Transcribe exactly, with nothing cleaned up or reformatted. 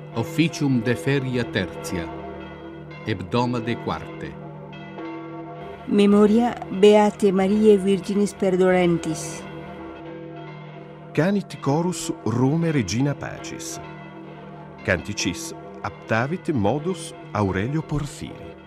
Officium de feria tertia, hebdomade quarte. Memoria Beate Mariae Virginis Perdorentis. Canit chorus Rome Regina Pacis. Canticis aptavit modus Aurelio Porfiri.